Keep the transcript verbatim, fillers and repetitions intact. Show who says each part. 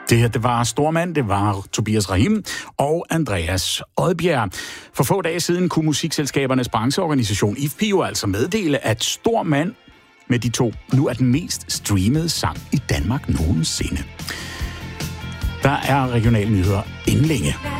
Speaker 1: Det her, det var Stormand, det var Tobias Rahim og Andreas Odbjerg. For få dage siden kunne musikselskabernes brancheorganisation I F P I jo altså meddele, at Stormand med de to nu er den mest streamede sang i Danmark nogensinde. Der er regionale nyheder inden længe.